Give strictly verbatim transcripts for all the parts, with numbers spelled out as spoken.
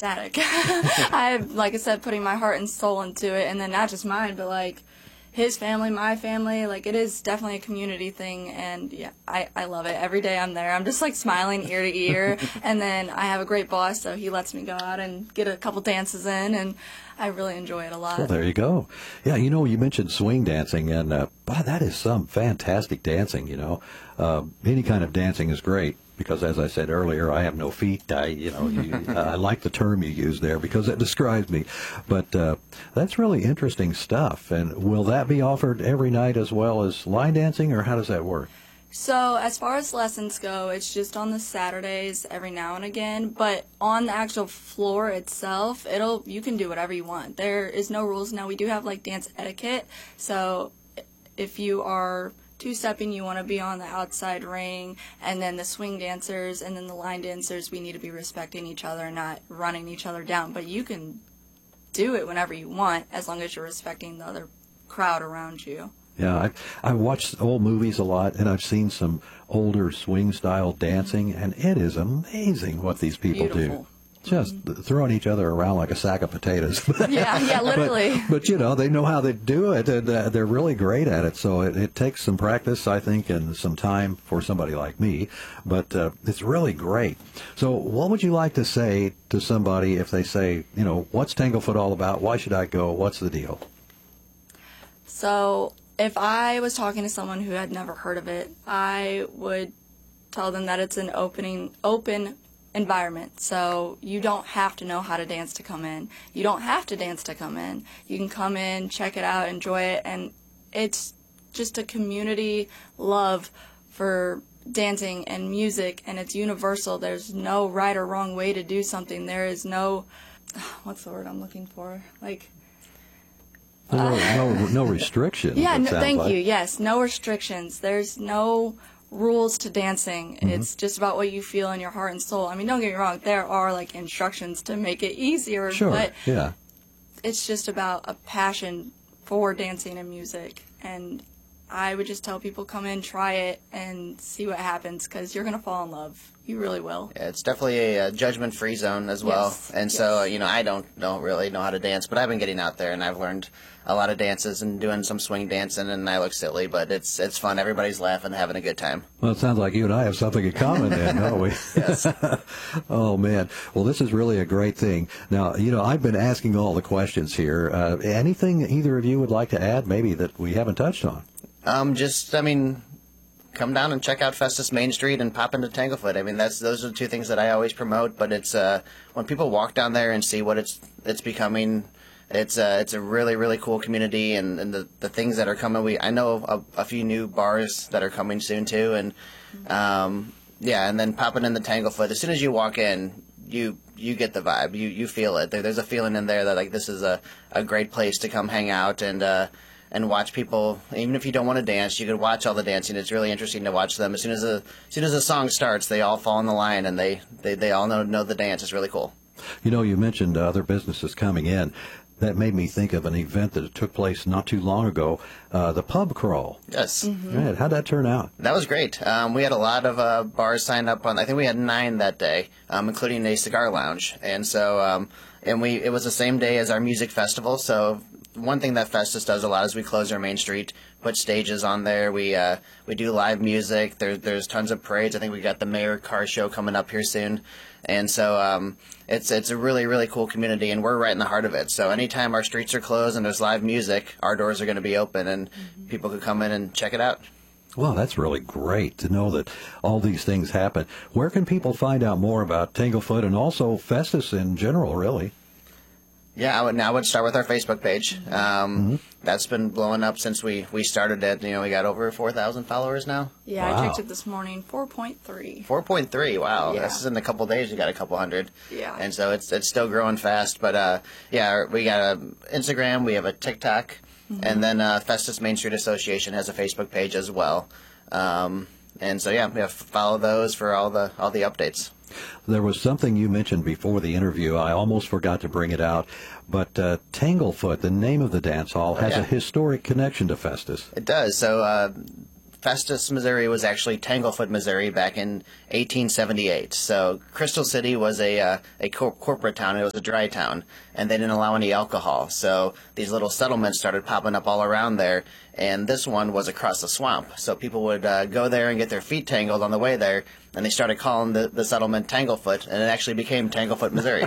ecstatic. I, like I said, putting my heart and soul into it, and then not just mine, but like his family, my family. Like, it is definitely a community thing, and yeah, I, I love it. Every day I'm there, I'm just like smiling ear to ear, and then I have a great boss, so he lets me go out and get a couple dances in, and I really enjoy it a lot. Well, there you go. Yeah, you know, you mentioned swing dancing, and uh, boy, that is some fantastic dancing, you know. Uh, any kind of dancing is great. Because, as I said earlier, I have no feet. I, you know, you, uh, I like the term you use there because it describes me. But uh, that's really interesting stuff. And will that be offered every night as well as line dancing, or how does that work? So, as far as lessons go, it's just on the Saturdays every now and again. But on the actual floor itself, it'll you can do whatever you want. There is no rules. Now, we do have like dance etiquette. So, if you are two-stepping, you want to be on the outside ring, and then the swing dancers and then the line dancers, we need to be respecting each other, not running each other down. But you can do it whenever you want, as long as you're respecting the other crowd around you. Yeah, I've, I've watched old movies a lot, and I've seen some older swing-style dancing, and it is amazing what these people Beautiful. do. Just mm-hmm. throwing each other around like a sack of potatoes. yeah, yeah, literally. But, but, you know, they know how they do it, and uh, they're really great at it. So it, it takes some practice, I think, and some time for somebody like me. But uh, it's really great. So what would you like to say to somebody if they say, you know, what's Tanglefoot all about? Why should I go? What's the deal? So if I was talking to someone who had never heard of it, I would tell them that it's an opening, open environment. So you don't have to know how to dance to come in. You don't have to dance to come in. You can come in, check it out, enjoy it, and it's just a community love for dancing and music, and it's universal. There's no right or wrong way to do something. There is no, what's the word I'm looking for? Like, no, no, no restrictions. Yeah, no, thank like. you. Yes, no restrictions. There's no rules to dancing. Mm-hmm. It's just about what you feel in your heart and soul. I mean, don't get me wrong, there are like instructions to make it easier, sure, but yeah. it's just about a passion for dancing and music. And I would just tell people, come in, try it, and see what happens, because you're going to fall in love. You really will. Yeah, it's definitely a, a judgment-free zone as well. Yes. And yes. so, you know, I don't don't really know how to dance, but I've been getting out there, and I've learned a lot of dances and doing some swing dancing, and I look silly, but it's it's fun. Everybody's laughing, having a good time. Well, it sounds like you and I have something in common then, don't we? Yes. Oh, man. Well, this is really a great thing. Now, you know, I've been asking all the questions here. Uh, anything either of you would like to add, maybe, that we haven't touched on? Um, just, I mean, come down and check out Festus Main Street and pop into Tanglefoot. I mean, that's those are the two things that I always promote. But it's uh, when people walk down there and see what it's it's becoming, it's uh, it's a really really cool community, and, and the the things that are coming. We I know a, a few new bars that are coming soon too, and um, yeah, and then popping in the Tanglefoot. As soon as you walk in, you you get the vibe. You you feel it. There, there's a feeling in there that like this is a, a great place to come hang out and. Uh, And watch people. Even if you don't want to dance, you could watch all the dancing. It's really interesting to watch them. As soon as the as soon as the song starts, they all fall in the line and they, they, they all know know the dance. It's really cool. You know, you mentioned other businesses coming in. That made me think of an event that took place not too long ago, uh, the pub crawl. Yes. Mm-hmm. Right. How'd that turn out? That was great. Um, we had a lot of uh, bars signed up on. I think we had nine that day, um, including a cigar lounge. And so, um, and we it was the same day as our music festival. So. One thing that Festus does a lot is we close our main street, put stages on there. We uh, we do live music. There's there's tons of parades. I think we got the Mayor car show coming up here soon, and so um, it's it's a really really cool community, and we're right in the heart of it. So anytime our streets are closed and there's live music, our doors are going to be open, and mm-hmm. people can come in and check it out. Well, that's really great to know that all these things happen. Where can people find out more about Tanglefoot and also Festus in general, really? Yeah, I would, now I would start with our Facebook page. Um, mm-hmm. That's been blowing up since we, we started it. You know, we got over four thousand followers now. Yeah, wow. I checked it this morning, four point three. four point three, wow. Yeah. This is in a couple days, we got a couple hundred. Yeah. And so it's it's still growing fast. But, uh, yeah, we got a Instagram, we have a TikTok, mm-hmm. and then uh, Festus Main Street Association has a Facebook page as well. Um, and so, yeah, we have to follow those for all the all the updates. There was something you mentioned before the interview. I almost forgot to bring it out. But uh, Tanglefoot, the name of the dance hall, has yeah. a historic connection to Festus. It does. So uh, Festus, Missouri was actually Tanglefoot, Missouri back in eighteen seventy-eight. So Crystal City was a uh, a cor- corporate town. It was a dry town, and they didn't allow any alcohol. So these little settlements started popping up all around there, and this one was across the swamp. So people would uh, go there and get their feet tangled on the way there, and they started calling the, the settlement Tanglefoot, and it actually became Tanglefoot, Missouri.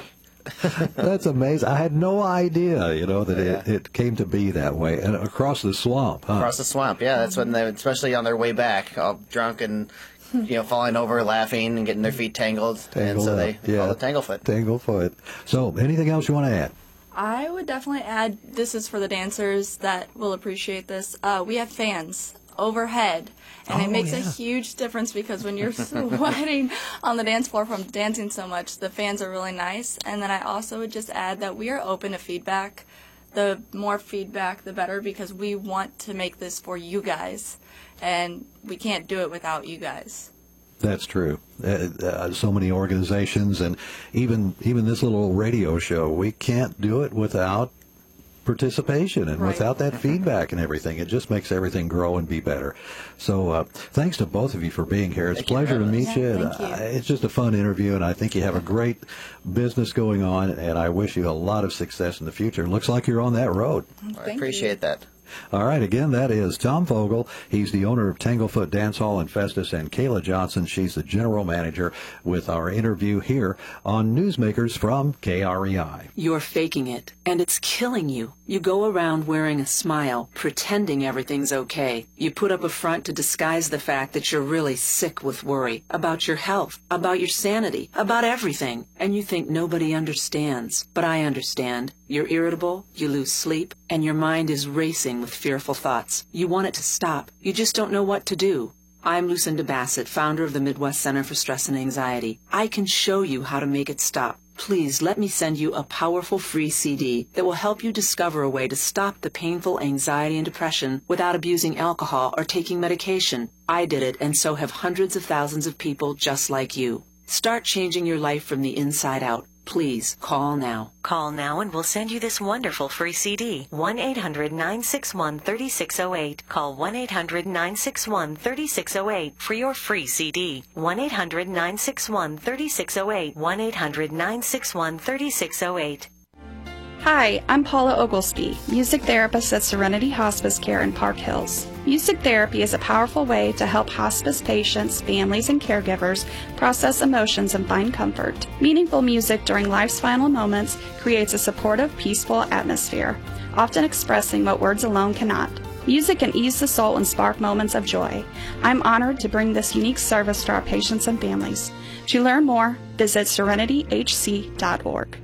That's amazing. I had no idea, you know, that Yeah. it, it came to be that way. And across the swamp, huh? Across the swamp, yeah. That's when they, especially on their way back, all drunk and, you know, falling over, laughing, and getting their feet tangled. and Tangled so they, up, they yeah. call it Tanglefoot. Tanglefoot. So, anything else you want to add? I would definitely add, this is for the dancers that will appreciate this. Uh, we have fans overhead, and Oh, it makes a yeah. huge difference because when you're sweating on the dance floor from dancing so much, the fans are really nice. And then I also would just add that we are open to feedback. The more feedback, the better, because we want to make this for you guys, and we can't do it without you guys. That's true. Uh, uh, so many organizations, and even even this little radio show, we can't do it without participation and Right. without that feedback and everything. It just makes everything grow and be better. So uh, thanks to both of you for being here. It's Thank a you for pleasure to having meet us. you. Yeah, thank you. Uh, it's just a fun interview, and I think you have a great business going on, and I wish you a lot of success in the future. Looks like you're on that road. I Thank appreciate you. that. All right, again, that is Tom Fogel. He's the owner of Tanglefoot Dance Hall in Festus, and Kayla Johnson, she's the general manager, with our interview here on Newsmakers from K R E I. You're faking it, and it's killing you. You go around wearing a smile, pretending everything's okay. You put up a front to disguise the fact that you're really sick with worry about your health, about your sanity, about everything, and you think nobody understands. But I understand. You're irritable, you lose sleep, and your mind is racing with fearful thoughts. You want it to stop. You just don't know what to do. I'm Lucinda Bassett, founder of the Midwest Center for Stress and Anxiety. I can show you how to make it stop. Please let me send you a powerful free C D that will help you discover a way to stop the painful anxiety and depression without abusing alcohol or taking medication. I did it, and so have hundreds of thousands of people just like you. Start changing your life from the inside out. Please call now. Call now and we'll send you this wonderful free C D. one eight hundred nine six one three six zero eight. Call one eight hundred nine six one three six zero eight for your free C D. one eight hundred nine six one three six zero eight. one eight hundred nine six one three six zero eight. Hi, I'm Paula Oglesby, music therapist at Serenity Hospice Care in Park Hills. Music therapy is a powerful way to help hospice patients, families, and caregivers process emotions and find comfort. Meaningful music during life's final moments creates a supportive, peaceful atmosphere, often expressing what words alone cannot. Music can ease the soul and spark moments of joy. I'm honored to bring this unique service to our patients and families. To learn more, visit serenity h c dot org.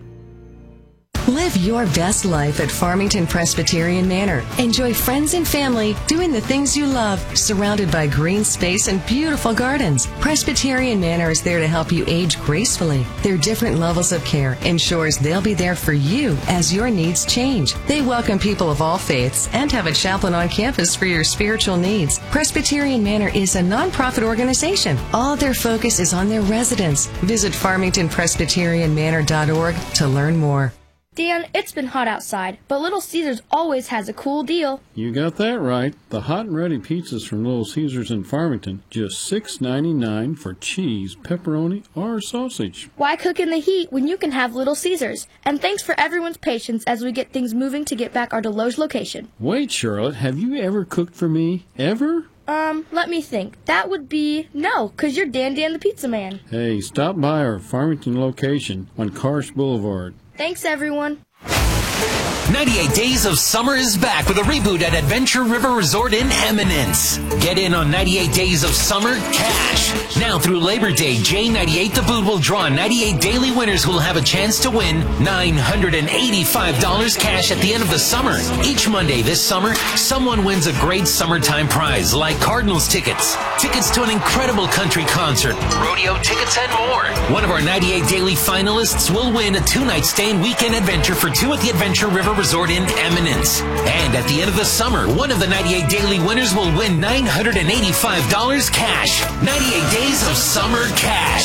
Live your best life at Farmington Presbyterian Manor. Enjoy friends and family doing the things you love, surrounded by green space and beautiful gardens. Presbyterian Manor is there to help you age gracefully. Their different levels of care ensures they'll be there for you as your needs change. They welcome people of all faiths and have a chaplain on campus for your spiritual needs. Presbyterian Manor is a nonprofit organization. All their focus is on their residents. Visit farmington presbyterian manor dot org to learn more. Dan, it's been hot outside, but Little Caesars always has a cool deal. You got that right. The hot and ready pizzas from Little Caesars in Farmington, just six ninety-nine for cheese, pepperoni, or sausage. Why cook in the heat when you can have Little Caesars? And thanks for everyone's patience as we get things moving to get back our Deloge location. Wait, Charlotte, have you ever cooked for me? Ever? Um, let me think. That would be no, 'cause you're Dan Dan the Pizza Man. Hey, stop by our Farmington location on Karsh Boulevard. Thanks, everyone. ninety-eight Days of Summer is back with a reboot at Adventure River Resort in Eminence. Get in on ninety-eight Days of Summer cash. Now through Labor Day, J ninety-eight The Boot will draw ninety-eight daily winners who will have a chance to win nine hundred eighty-five dollars cash at the end of the summer. Each Monday this summer, someone wins a great summertime prize like Cardinals tickets, tickets to an incredible country concert, rodeo tickets, and more. One of our ninety-eight daily finalists will win a two-night stay and weekend adventure for two at the Adventure River Resort in Eminence. And at the end of the summer, one of the ninety-eight daily winners will win nine hundred eighty-five dollars cash. ninety-eight Days of Summer cash.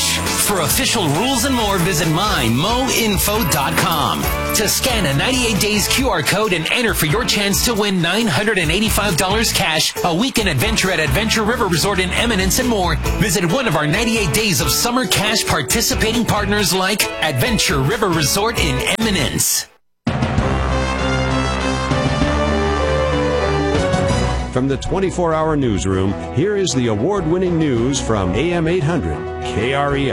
For official rules and more, visit my mo info dot com. To scan a ninety-eight days Q R code and enter for your chance to win nine hundred eighty-five dollars cash, a weekend adventure at Adventure River Resort in Eminence, and more, visit one of our ninety-eight days of summer cash participating partners like Adventure River Resort in Eminence. From the twenty-four hour newsroom, here is the award-winning news from A M eight hundred K R E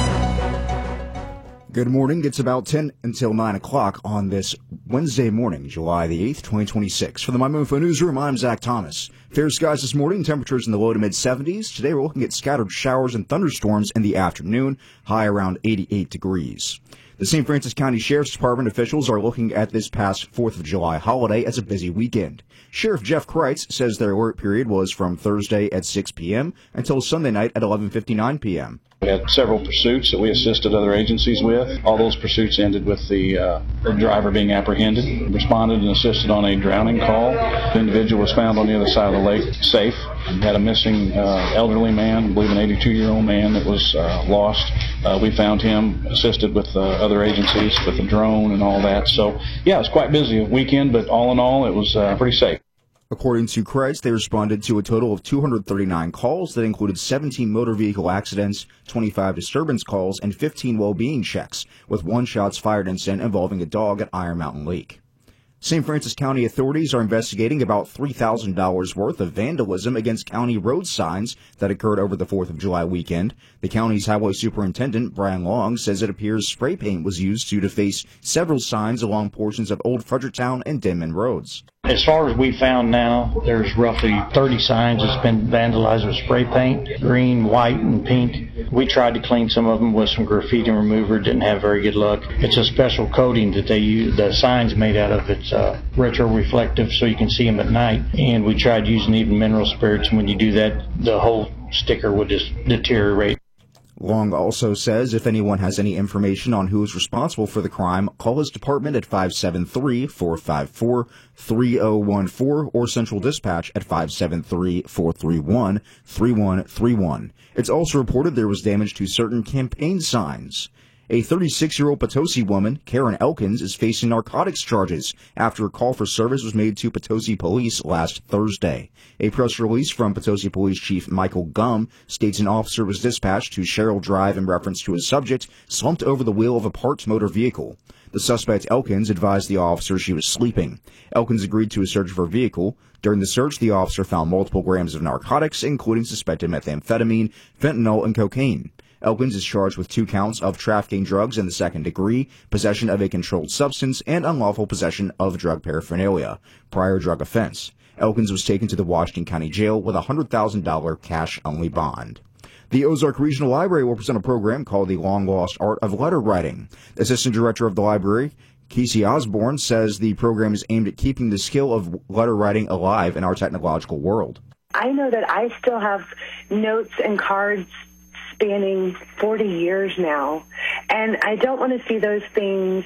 I. Good morning. It's about ten until nine o'clock on this Wednesday morning, July the eighth, twenty twenty-six. For the My Info Newsroom, I'm Zach Thomas. Fair skies this morning, temperatures in the low to mid seventies. Today we're looking at scattered showers and thunderstorms in the afternoon, high around eighty-eight degrees. The Saint Francis County Sheriff's Department officials are looking at this past fourth of July holiday as a busy weekend. Sheriff Jeff Kreitz says their alert period was from Thursday at six p.m. until Sunday night at eleven fifty-nine p.m. We had several pursuits that we assisted other agencies with. All those pursuits ended with the, uh, the driver being apprehended. We responded and assisted on a drowning call. The individual was found on the other side of the lake, safe. We had a missing uh, elderly man, I believe an eighty-two-year-old man that was uh, lost. Uh, we found him, assisted with uh, other agencies, with the drone and all that. So, yeah, it was quite busy weekend, but all in all, it was uh, pretty safe. According to Kreitz, they responded to a total of two hundred thirty-nine calls that included seventeen motor vehicle accidents, twenty-five disturbance calls, and fifteen well-being checks, with one shots fired incident involving a dog at Iron Mountain Lake. Saint Francis County authorities are investigating about three thousand dollars worth of vandalism against county road signs that occurred over the fourth of July weekend. The county's highway superintendent, Brian Long, says it appears spray paint was used to deface several signs along portions of Old Fredericktown and Denman roads. As far as we found now, there's roughly thirty signs that's been vandalized with spray paint, green, white, and pink. We tried to clean some of them with some graffiti remover, didn't have very good luck. It's a special coating that they use, the sign's made out of. It's uh, retro-reflective so you can see them at night. And we tried using even mineral spirits, and when you do that, the whole sticker would just deteriorate. Long also says if anyone has any information on who is responsible for the crime, call his department at five seven three, four five four, three zero one four or Central Dispatch at five seven three, four three one, three one three one. It's also reported there was damage to certain campaign signs. A thirty-six-year-old Potosi woman, Karen Elkins, is facing narcotics charges after a call for service was made to Potosi police last Thursday. A press release from Potosi Police Chief Michael Gum states an officer was dispatched to Sherrill Drive in reference to a subject slumped over the wheel of a parked motor vehicle. The suspect, Elkins, advised the officer she was sleeping. Elkins agreed to a search of her vehicle. During the search, the officer found multiple grams of narcotics, including suspected methamphetamine, fentanyl, and cocaine. Elkins is charged with two counts of trafficking drugs in the second degree, possession of a controlled substance, and unlawful possession of drug paraphernalia, prior drug offense. Elkins was taken to the Washington County Jail with a one hundred thousand dollars cash-only bond. The Ozark Regional Library will present a program called The Long-Lost Art of Letter Writing. The Assistant Director of the Library, Casey Osborne, says the program is aimed at keeping the skill of letter writing alive in our technological world. I know that I still have notes and cards spanning forty years now, and I don't want to see those things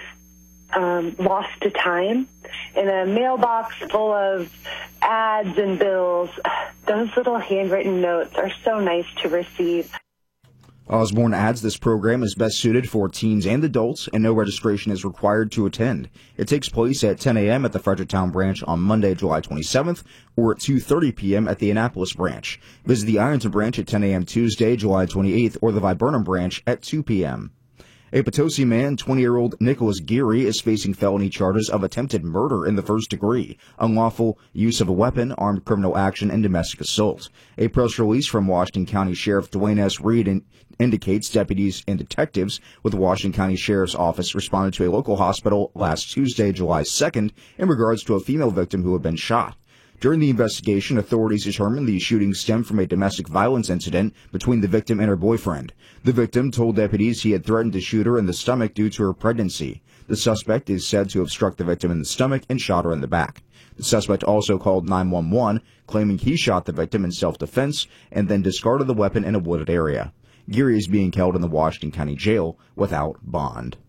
um, lost to time. In a mailbox full of ads and bills, those little handwritten notes are so nice to receive. Osborne adds this program is best suited for teens and adults, and no registration is required to attend. It takes place at ten a.m. at the Fredericktown branch on Monday, July twenty-seventh, or at two thirty p.m. at the Annapolis branch. Visit the Ironton branch at ten a.m. Tuesday, July twenty-eighth, or the Viburnum branch at two p.m. A Potosi man, twenty-year-old Nicholas Geary, is facing felony charges of attempted murder in the first degree, unlawful use of a weapon, armed criminal action, and domestic assault. A press release from Washington County Sheriff Dwayne S. Reed in- indicates deputies and detectives with the Washington County Sheriff's Office responded to a local hospital last Tuesday, July second, in regards to a female victim who had been shot. During the investigation, authorities determined the shooting stemmed from a domestic violence incident between the victim and her boyfriend. The victim told deputies he had threatened to shoot her in the stomach due to her pregnancy. The suspect is said to have struck the victim in the stomach and shot her in the back. The suspect also called nine one one, claiming he shot the victim in self-defense and then discarded the weapon in a wooded area. Geary is being held in the Washington County Jail without bond.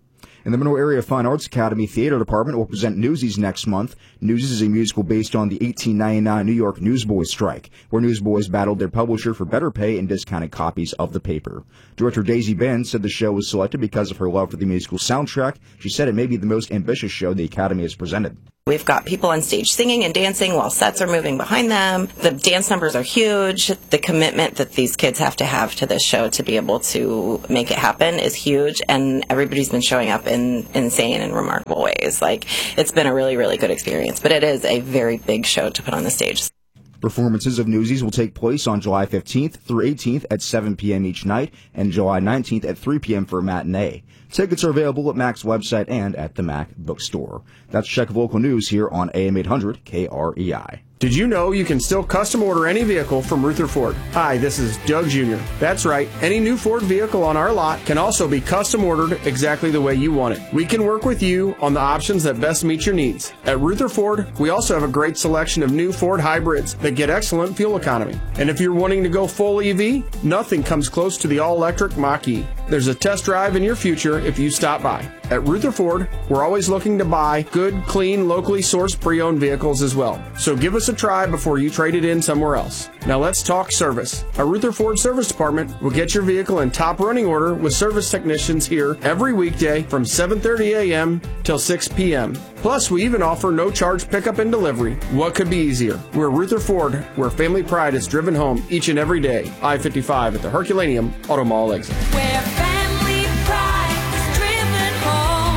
And the Monroe Area Fine Arts Academy Theater Department will present Newsies next month. Newsies is a musical based on the eighteen ninety-nine New York Newsboys strike, where newsboys battled their publisher for better pay and discounted copies of the paper. Director Daisy Ben said the show was selected because of her love for the musical soundtrack. She said it may be the most ambitious show the Academy has presented. We've got people on stage singing and dancing while sets are moving behind them. The dance numbers are huge. The commitment that these kids have to have to this show to be able to make it happen is huge, and everybody's been showing up in insane and remarkable ways. Like, it's been a really, really good experience, but it is a very big show to put on the stage. Performances of Newsies will take place on July fifteenth through eighteenth at seven p.m. each night and July nineteenth at three p.m. for a matinee. Tickets are available at Mac's website and at the Mac bookstore. That's a check of local news here on A M eight hundred K R E I. Did you know you can still custom order any vehicle from Ruther Ford? Hi, this is Doug Junior That's right, any new Ford vehicle on our lot can also be custom ordered exactly the way you want it. We can work with you on the options that best meet your needs. At Ruther Ford, we also have a great selection of new Ford hybrids that get excellent fuel economy. And if you're wanting to go full E V, nothing comes close to the all-electric Mach-E. There's a test drive in your future if you stop by. At Ruther Ford, we're always looking to buy good, clean, locally sourced pre-owned vehicles as well. So give us a try before you trade it in somewhere else. Now let's talk service. Our Ruther Ford Service Department will get your vehicle in top running order with service technicians here every weekday from seven thirty a.m. till six p.m. Plus, we even offer no-charge pickup and delivery. What could be easier? We're Ruther Ford, where family pride is driven home each and every day. I fifty-five at the Herculaneum Auto Mall exit. Where family pride is driven home.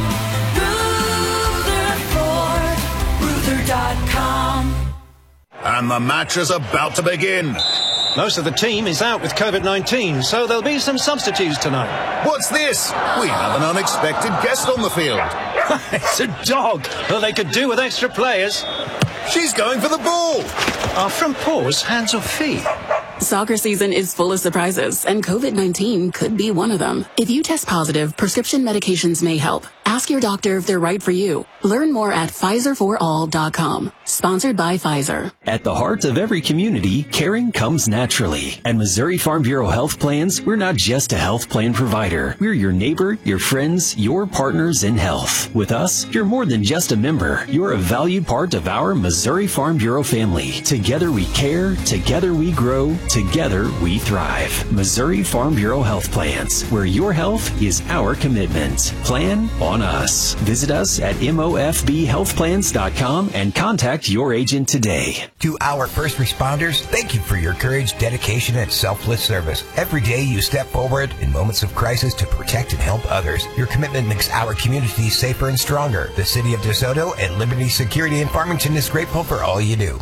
Ruther Ford, Ruther dot com. And the match is about to begin. Most of the team is out with COVID nineteen, so there'll be some substitutes tonight. What's this? We have an unexpected guest on the field. It's a dog. Well, they could do with extra players. She's going for the ball. Are front paws hands or feet? Soccer season is full of surprises, and COVID nineteen could be one of them. If you test positive, prescription medications may help. Ask your doctor if they're right for you. Learn more at Pfizer for all dot com. Sponsored by Pfizer. At the heart of every community, caring comes naturally. At Missouri Farm Bureau Health Plans, we're not just a health plan provider. We're your neighbor, your friends, your partners in health. With us, you're more than just a member. You're a valued part of our Missouri Farm Bureau family. Together we care, together we grow, together we thrive. Missouri Farm Bureau Health Plans, where your health is our commitment. Plan on us. Visit us at M O F B health plans dot com and contact your agent today. To our first responders, thank you for your courage, dedication, and selfless service. Every day you step forward in moments of crisis to protect and help others. Your commitment makes our community safer and stronger. The City of DeSoto and Liberty Security in Farmington is grateful for all you do.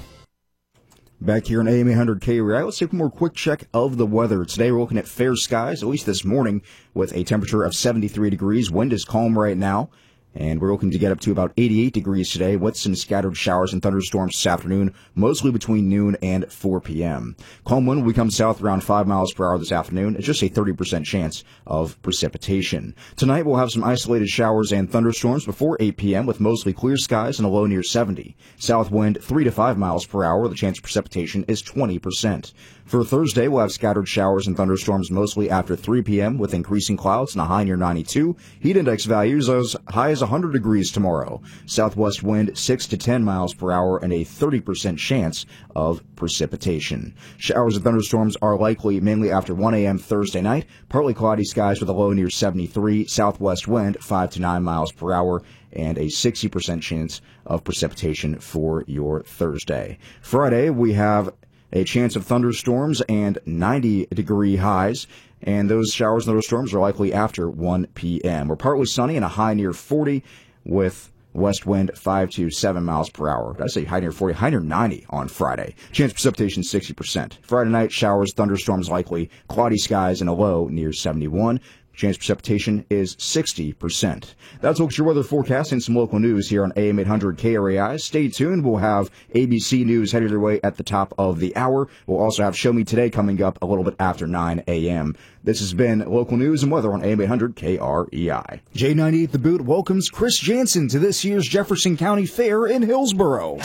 Back here on A M eight hundred K R E I, let's take a more quick check of the weather. Today we're looking at fair skies, at least this morning, with a temperature of seventy-three degrees. Wind is calm right now, and we're looking to get up to about eighty-eight degrees today with some scattered showers and thunderstorms this afternoon, mostly between noon and four p.m. Calm wind will become south around five miles per hour this afternoon. It's just a thirty percent chance of precipitation. Tonight we'll have some isolated showers and thunderstorms before eight p.m. with mostly clear skies and a low near seventy. South wind three to five miles per hour. The chance of precipitation is twenty percent. For Thursday, we'll have scattered showers and thunderstorms mostly after three p.m. with increasing clouds and a high near ninety-two. Heat index values as high as one hundred degrees tomorrow. Southwest wind six to ten miles per hour and a thirty percent chance of precipitation. Showers and thunderstorms are likely mainly after one a.m. Thursday night. Partly cloudy skies with a low near seventy-three. Southwest wind five to nine miles per hour and a sixty percent chance of precipitation for your Thursday. Friday, we have a chance of thunderstorms and ninety degree highs, and those showers and thunderstorms are likely after one p.m. We're partly sunny and a high near forty with west wind five to seven miles per hour. Did I say high near forty? High near ninety on Friday. Chance of precipitation sixty percent. Friday night, showers, thunderstorms likely, cloudy skies and a low near seventy-one. Chance of precipitation is sixty percent. That's what's your weather forecast and some local news here on A M eight hundred K R E I. Stay tuned. We'll have A B C News headed their way at the top of the hour. We'll also have Show Me Today coming up a little bit after nine a.m. This has been local news and weather on A M eight hundred K R E I. J ninety-eight The Boot welcomes Chris Jansen to this year's Jefferson County Fair in Hillsboro.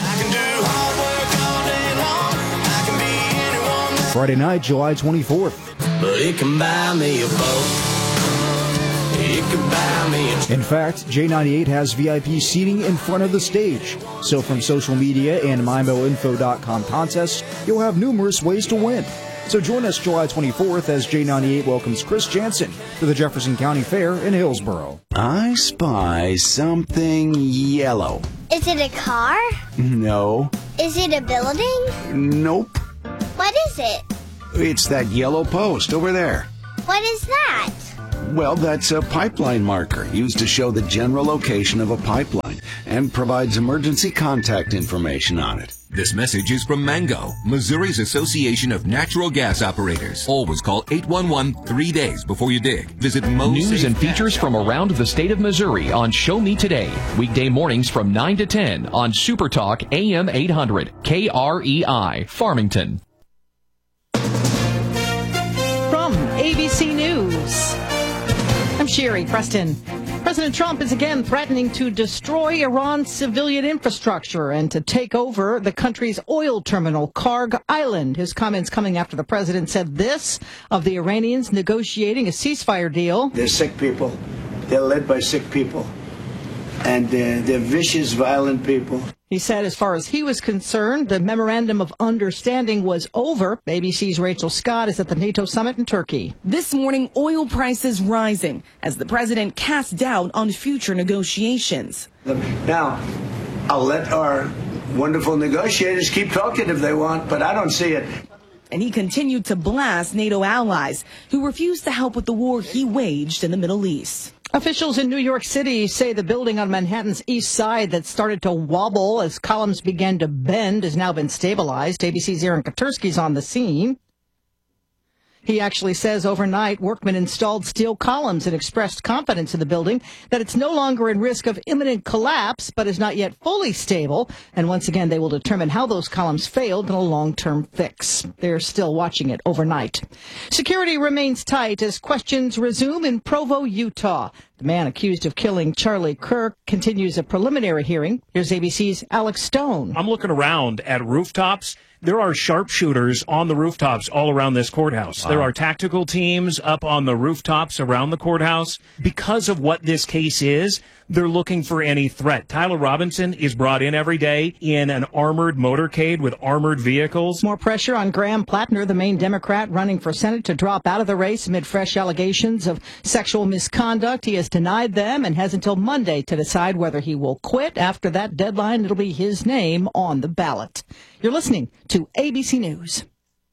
Friday night, July twenty-fourth. But it can buy me a boat. It can buy me a... In fact, J ninety-eight has V I P seating in front of the stage. So from social media and my mo info dot com contests, you'll have numerous ways to win. So join us July twenty-fourth as J ninety-eight welcomes Chris Jansen to the Jefferson County Fair in Hillsboro. I spy something yellow. Is it a car? No. Is it a building? Nope. What is it? It's that yellow post over there. What is that? Well, that's a pipeline marker used to show the general location of a pipeline and provides emergency contact information on it. This message is from Mango, Missouri's Association of Natural Gas Operators. Always call eight one one three days before you dig. Visit Mo News Safe and features from around the state of Missouri on Show Me Today. Weekday mornings from nine to ten on Super Talk A M eight hundred K R E I, Farmington. From A B C News, I'm Sherry Preston. President Trump is again threatening to destroy Iran's civilian infrastructure and to take over the country's oil terminal, Karg Island. His comments coming after the president said this of the Iranians negotiating a ceasefire deal. They're sick people. They're led by sick people. And uh, they're vicious, violent people. He said as far as he was concerned, the memorandum of understanding was over. A B C's Rachel Scott is at the NATO summit in Turkey. This morning, oil prices rising as the president casts doubt on future negotiations. Now, I'll let our wonderful negotiators keep talking if they want, but I don't see it. And he continued to blast NATO allies who refused to help with the war he waged in the Middle East. Officials in New York City say the building on Manhattan's east side that started to wobble as columns began to bend has now been stabilized. A B C's Aaron Katursky's on the scene. He actually says overnight workmen installed steel columns and expressed confidence in the building that it's no longer in risk of imminent collapse, but is not yet fully stable. And once again, they will determine how those columns failed in a long-term fix. They're still watching it overnight. Security remains tight as questions resume in Provo, Utah. The man accused of killing Charlie Kirk continues a preliminary hearing. Here's A B C's Alex Stone. I'm looking around at rooftops. There are sharpshooters on the rooftops all around this courthouse. Wow. There are tactical teams up on the rooftops around the courthouse. Because of what this case is, they're looking for any threat. Tyler Robinson is brought in every day in an armored motorcade with armored vehicles. More pressure on Graham Plattner, the main Democrat running for Senate, to drop out of the race amid fresh allegations of sexual misconduct. He has denied them and has until Monday to decide whether he will quit. After that deadline, it'll be his name on the ballot. You're listening to A B C News.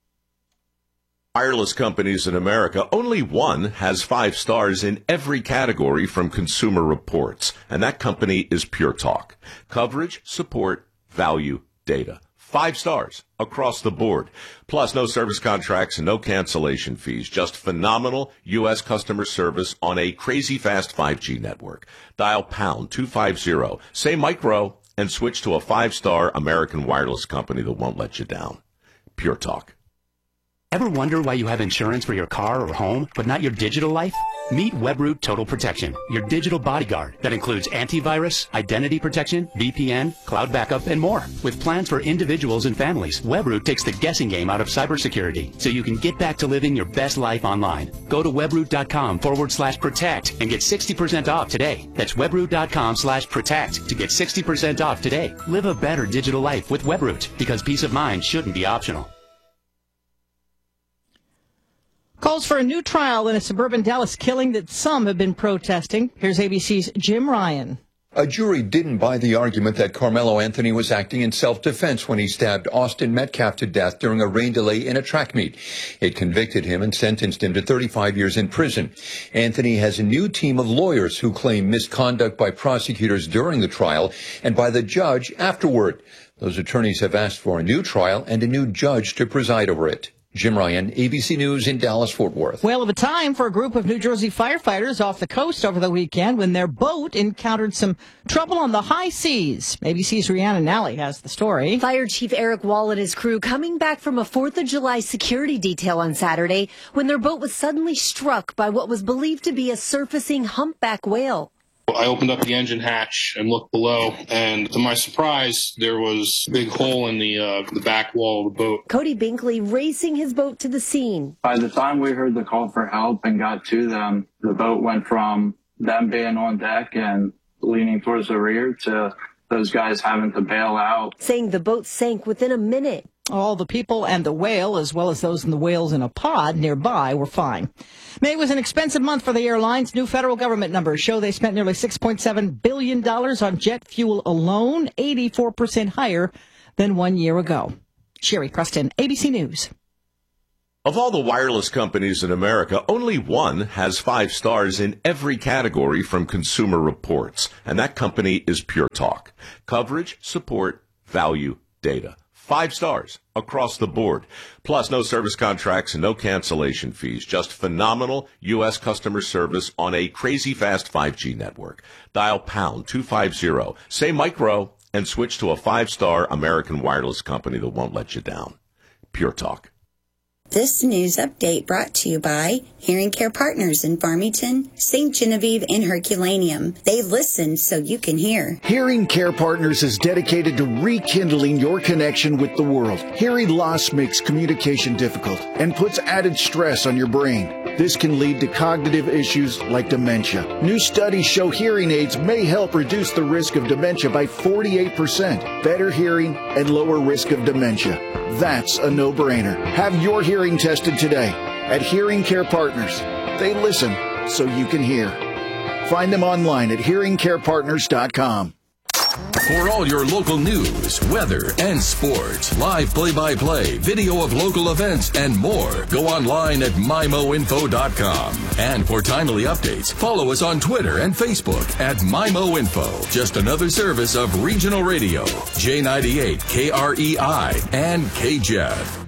Wireless companies in America, only one has five stars in every category from Consumer Reports, and that company is Pure Talk. Coverage, support, value, data. Five stars across the board. Plus, no service contracts and no cancellation fees. Just phenomenal U S customer service on a crazy fast five G network. Dial pound two fifty, say micro, and switch to a five-star American wireless company that won't let you down. Pure Talk. Ever wonder why you have insurance for your car or home, but not your digital life? Meet Webroot Total Protection, your digital bodyguard that includes antivirus, identity protection, V P N, cloud backup, and more. With plans for individuals and families, Webroot takes the guessing game out of cybersecurity, so you can get back to living your best life online. Go to webroot.com forward slash protect and get sixty percent off today. That's webroot.com slash protect to get sixty percent off today. Live a better digital life with Webroot, because peace of mind shouldn't be optional. Calls for a new trial in a suburban Dallas killing that some have been protesting. Here's A B C's Jim Ryan. A jury didn't buy the argument that Carmelo Anthony was acting in self-defense when he stabbed Austin Metcalf to death during a rain delay in a track meet. It convicted him and sentenced him to thirty-five years in prison. Anthony has a new team of lawyers who claim misconduct by prosecutors during the trial and by the judge afterward. Those attorneys have asked for a new trial and a new judge to preside over it. Jim Ryan, A B C News in Dallas-Fort Worth. Whale of a time for a group of New Jersey firefighters off the coast over the weekend when their boat encountered some trouble on the high seas. A B C's Rhiannon Nally has the story. Fire Chief Eric Wall and his crew coming back from a fourth of July security detail on Saturday when their boat was suddenly struck by what was believed to be a surfacing humpback whale. I opened up the engine hatch and looked below, and to my surprise, there was a big hole in the uh, the back wall of the boat. Cody Binkley racing his boat to the scene. By the time we heard the call for help and got to them, the boat went from them being on deck and leaning towards the rear to those guys having to bail out. Saying the boat sank within a minute. All the people and the whale, as well as those in the whales in a pod nearby, were fine. May was an expensive month for the airlines. New federal government numbers show they spent nearly six point seven billion dollars on jet fuel alone, eighty-four percent higher than one year ago. Sherry Preston, A B C News. Of all the wireless companies in America, only one has five stars in every category from Consumer Reports, and that company is Pure Talk. Coverage, support, value, data. Five stars across the board. Plus, no service contracts and no cancellation fees. Just phenomenal U S customer service on a crazy fast five G network. Dial pound two fifty, say micro, and switch to a five-star American wireless company that won't let you down. Pure Talk. This news update brought to you by Hearing Care Partners in Farmington, Saint Genevieve, and Herculaneum. They listen so you can hear. Hearing Care Partners is dedicated to rekindling your connection with the world. Hearing loss makes communication difficult and puts added stress on your brain. This can lead to cognitive issues like dementia. New studies show hearing aids may help reduce the risk of dementia by forty-eight percent. Better hearing and lower risk of dementia. That's a no-brainer. Have your hearing tested today at Hearing Care Partners. They listen so you can hear. Find them online at hearing care partners dot com. For all your local news, weather, and sports, live play-by-play, video of local events, and more, go online at my mo info dot com. And for timely updates, follow us on Twitter and Facebook at MyMoInfo. Just another service of Regional Radio, J ninety-eight, K R E I, and K J E F.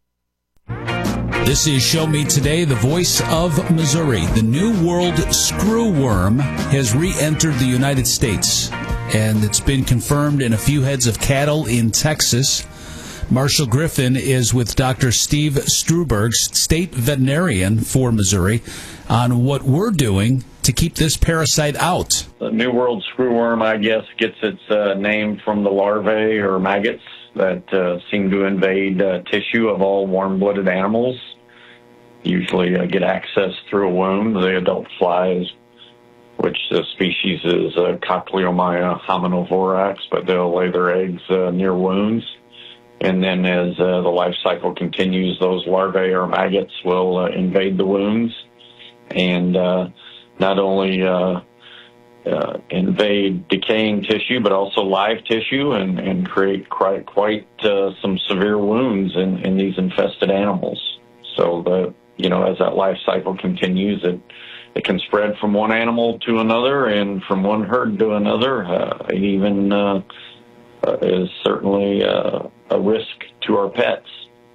This is Show Me Today, the voice of Missouri. The New World screwworm has re-entered the United States, and it's been confirmed in a few heads of cattle in Texas. Marshall Griffin is with Doctor Steve Struberg, state veterinarian for Missouri, on what we're doing to keep this parasite out. The New World screwworm, I guess, gets its uh, name from the larvae or maggots that uh, seem to invade uh, tissue of all warm-blooded animals. Usually uh, get access through a wound. The adult flies, which the species is uh, Cochleomya hominovorax, but they'll lay their eggs uh, near wounds. And then as uh, the life cycle continues, those larvae or maggots will uh, invade the wounds and uh, not only uh, uh, invade decaying tissue, but also live tissue and, and create quite, quite uh, some severe wounds in, in these infested animals. So, the, you know, as that life cycle continues, it It can spread from one animal to another and from one herd to another. Uh, it even uh, uh, is certainly uh, a risk to our pets.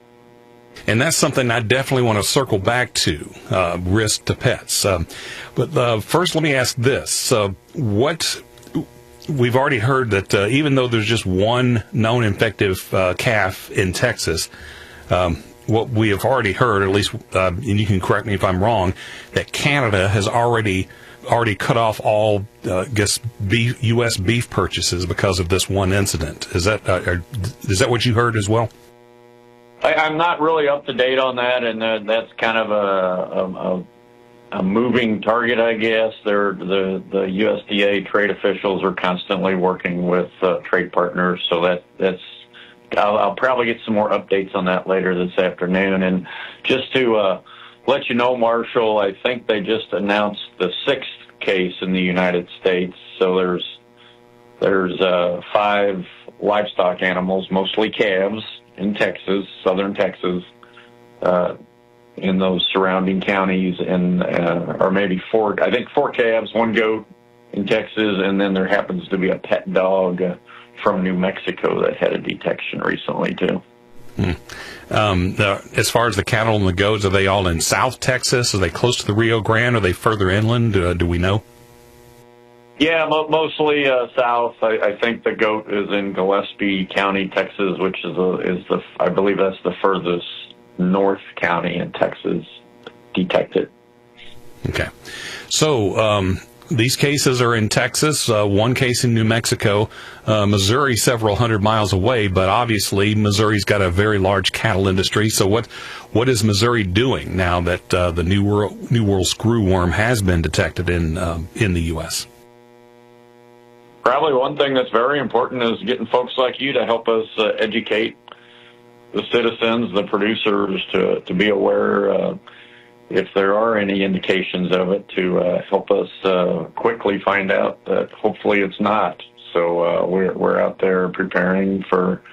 And that's something I definitely want to circle back to, uh, risk to pets. Um, but uh, first, let me ask this. Uh, what we've already heard that uh, even though there's just one known infective uh, calf in Texas, um, what we have already heard, at least, uh, and you can correct me if I'm wrong, that Canada has already already cut off all, uh, I guess, beef, U S beef purchases because of this one incident. Is that uh, are, is that what you heard as well? I, I'm not really up to date on that, and uh, that's kind of a, a, a moving target, I guess. They're, the the U S D A trade officials are constantly working with uh, trade partners, so that that's. I'll, I'll probably get some more updates on that later this afternoon. And just to uh, let you know, Marshall, I think they just announced the sixth case in the United States. So there's there's uh, five livestock animals, mostly calves, in Texas, southern Texas, uh, in those surrounding counties, and uh, or maybe four, I think four calves, one goat in Texas, and then there happens to be a pet dog uh, from New Mexico that had a detection recently, too. Hmm. Um, the, as far as the cattle and the goats, are they all in South Texas? Are they close to the Rio Grande? Are they further inland? Uh, do we know? Yeah, mo- mostly uh, south. I, I think the goat is in Gillespie County, Texas, which is a, is the I believe that's the furthest north county in Texas detected. Okay, so um, these cases are in Texas, uh, one case in New Mexico, uh, Missouri several hundred miles away, but obviously Missouri's got a very large cattle industry. So what what is Missouri doing now that uh, the New World New World screwworm has been detected in um, in the U S? Probably one thing that's very important is getting folks like you to help us uh, educate the citizens, the producers, to, to be aware uh, if there are any indications of it, to uh, help us uh, quickly find out that hopefully it's not. So uh, we're, we're out there preparing for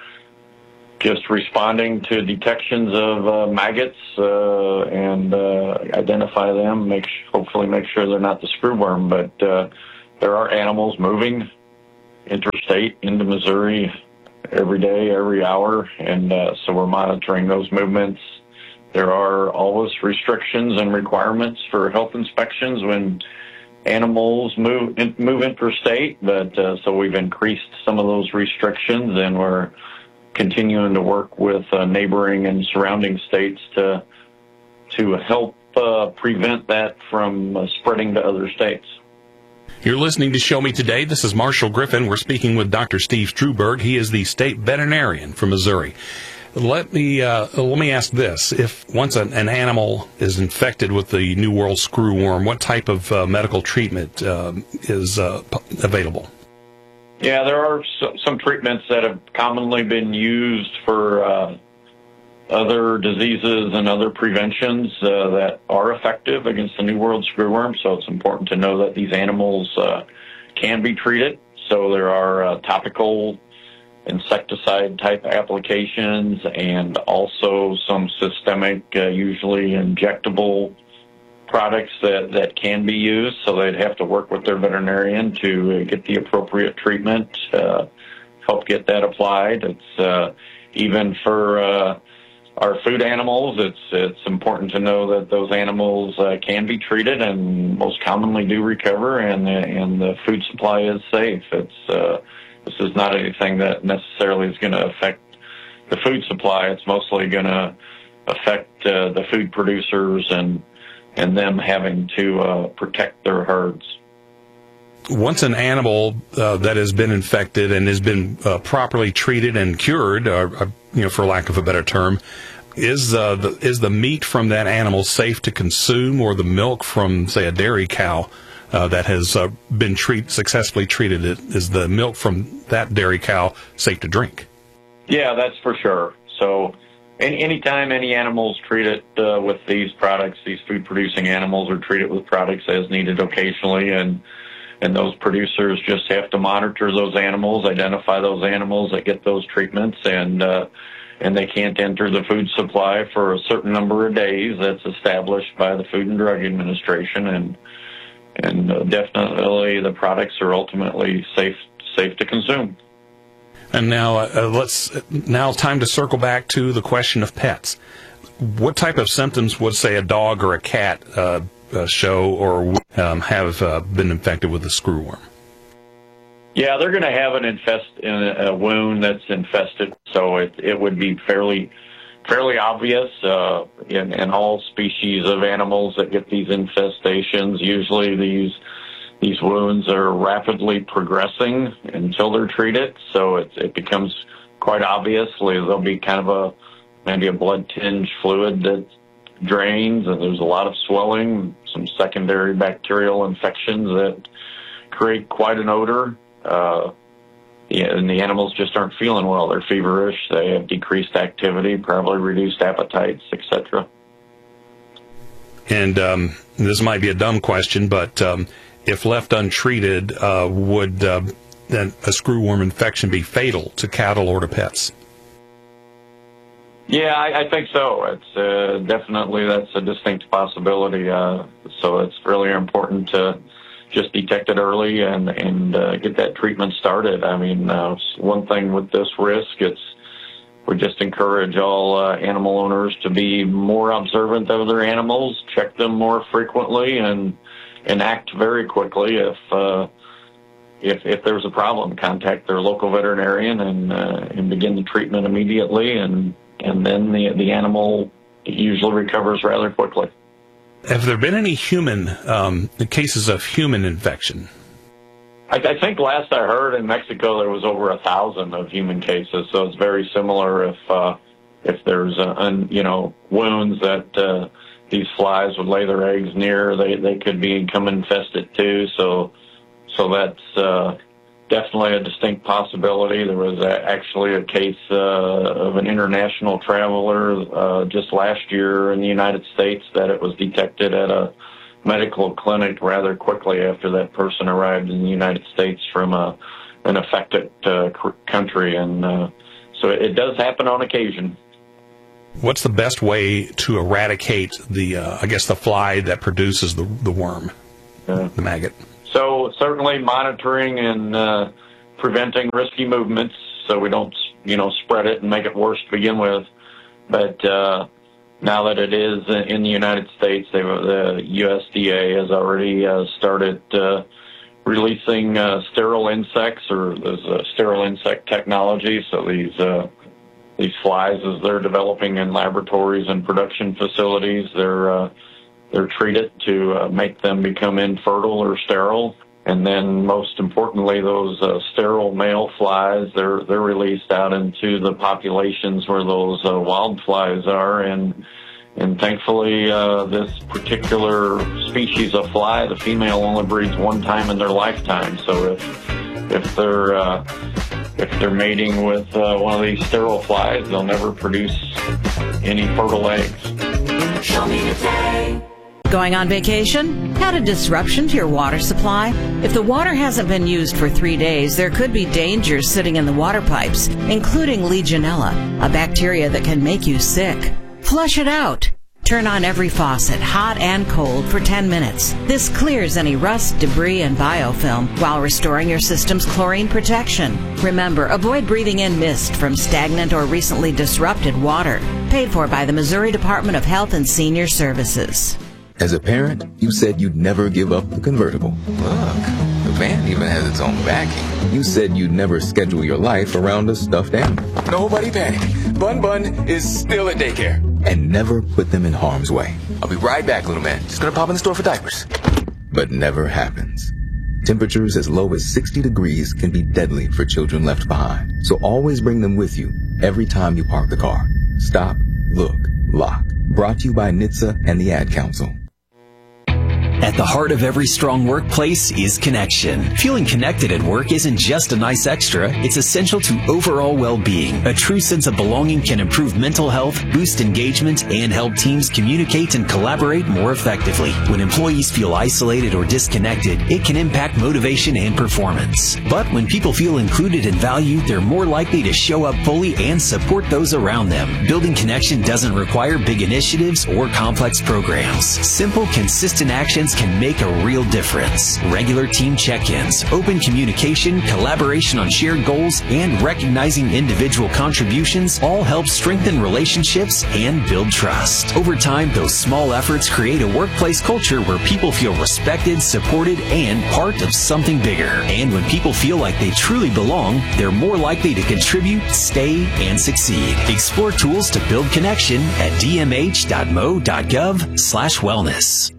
just responding to detections of uh, maggots uh, and uh, identify them, make hopefully make sure they're not the screwworm. But uh, there are animals moving interstate into Missouri every day, every hour, and uh, so we're monitoring those movements. There are always restrictions and requirements for health inspections when animals move in, move interstate, but uh, so we've increased some of those restrictions, and we're continuing to work with uh, neighboring and surrounding states to to help uh, prevent that from uh, spreading to other states. You're listening to Show Me Today. This is Marshall Griffin. We're speaking with Doctor Steve Struberg. He is the state veterinarian from Missouri. Let me uh, let me ask this: if once an, an animal is infected with the New World screwworm, what type of uh, medical treatment uh, is uh, available? Yeah, there are some treatments that have commonly been used for uh, other diseases and other preventions uh, that are effective against the New World screwworm. So it's important to know that these animals uh, can be treated. So there are uh, topical insecticide type applications and also some systemic, uh, usually injectable products that, that can be used. So they'd have to work with their veterinarian to get the appropriate treatment, uh, help get that applied. It's uh, even for uh, our food animals, it's it's important to know that those animals uh, can be treated and most commonly do recover, and the, and the food supply is safe. It's uh, this is not anything that necessarily is going to affect the food supply. It's mostly going to affect uh, the food producers and and them having to uh, protect their herds. Once an animal uh, that has been infected and has been uh, properly treated and cured, or, or, you know, for lack of a better term, is uh, the is the meat from that animal safe to consume, or the milk from, say, a dairy cow uh, that has uh, been treat successfully treated? Is the milk from that dairy cow safe to drink? Yeah, that's for sure. So, any anytime any animals treated uh, with these products, these food-producing animals are treated with products as needed occasionally, and And those producers just have to monitor those animals, identify those animals that get those treatments, and uh, and they can't enter the food supply for a certain number of days. That's established by the Food and Drug Administration, and and uh, definitely the products are ultimately safe safe to consume. And now uh, let's now time to circle back to the question of pets. What type of symptoms would, say, a dog or a cat Uh, Uh, show or um, have uh, been infected with the screwworm? Yeah, they're going to have an infest in a wound that's infested, so it it would be fairly fairly obvious uh, in in all species of animals that get these infestations. Usually, these these wounds are rapidly progressing until they're treated, so it it becomes quite obvious. There'll be kind of a maybe a blood tinge fluid that drains, and there's a lot of swelling, some secondary bacterial infections that create quite an odor. Uh, yeah, and the animals just aren't feeling well. They're feverish. They have decreased activity, probably reduced appetites, et cetera. And um, this might be a dumb question, but um, if left untreated, uh, would uh, a screwworm infection be fatal to cattle or to pets? Yeah, I, I think so. It's uh, definitely that's a distinct possibility. Uh, so it's really important to just detect it early and and uh, get that treatment started. I mean, uh, one thing with this risk, it's we just encourage all uh, animal owners to be more observant of their animals, check them more frequently, and and act very quickly if uh, if if there's a problem. Contact their local veterinarian and uh, and begin the treatment immediately, and and then the the animal usually recovers rather quickly. Have there been any human um, cases of human infection? I, I think last I heard in Mexico there was over a thousand of human cases, so it's very similar. If uh, if there's uh, un, you know wounds that uh, these flies would lay their eggs near, they they could become infested too. So so that's uh, definitely a distinct possibility. There was a, actually a case uh, of an international traveler uh, just last year in the United States that it was detected at a medical clinic rather quickly after that person arrived in the United States from a, an affected uh, country. And uh, so it does happen on occasion. What's the best way to eradicate the, uh, I guess, the fly that produces the, the worm, uh, the maggot? So certainly monitoring and uh, preventing risky movements so we don't, you know, spread it and make it worse to begin with. But uh, now that it is in the United States, they, the U S D A has already uh, started uh, releasing uh, sterile insects, or there's a sterile insect technology. So these uh, these flies, as they're developing in laboratories and production facilities, they're uh, they're treated to uh, make them become infertile or sterile. And then, most importantly, those uh, sterile male flies, they're they're released out into the populations where those uh, wild flies are. And and thankfully, uh, this particular species of fly, the female only breeds one time in their lifetime. So if if they're uh, if they're mating with uh, one of these sterile flies, they'll never produce any fertile eggs. Show me the day. Going on vacation? Had a disruption to your water supply? If the water hasn't been used for three days, there could be dangers sitting in the water pipes, including Legionella, a bacteria that can make you sick. Flush it out. Turn on every faucet, hot and cold, for ten minutes. This clears any rust, debris, and biofilm while restoring your system's chlorine protection. Remember, avoid breathing in mist from stagnant or recently disrupted water. Paid for by the Missouri Department of Health and Senior Services. As a parent, you said you'd never give up the convertible. Look, the van even has its own backing. You said you'd never schedule your life around a stuffed animal. Nobody panic. Bun Bun is still at daycare. And never put them in harm's way. I'll be right back, little man. Just gonna pop in the store for diapers. But never happens. Temperatures as low as sixty degrees can be deadly for children left behind. So always bring them with you every time you park the car. Stop, look, lock. Brought to you by N H T S A and the Ad Council. At the heart of every strong workplace is connection. Feeling connected at work isn't just a nice extra, it's essential to overall well-being. A true sense of belonging can improve mental health, boost engagement, and help teams communicate and collaborate more effectively. When employees feel isolated or disconnected, it can impact motivation and performance. But when people feel included and valued, they're more likely to show up fully and support those around them. Building connection doesn't require big initiatives or complex programs. Simple, consistent actions can make a real difference. Regular team check-ins, open communication, collaboration on shared goals, and recognizing individual contributions all help strengthen relationships and build trust. Over time, those small efforts create a workplace culture where people feel respected, supported, and part of something bigger. And when people feel like they truly belong, they're more likely to contribute, stay, and succeed. Explore tools to build connection at d m h dot m o dot gov slash wellness.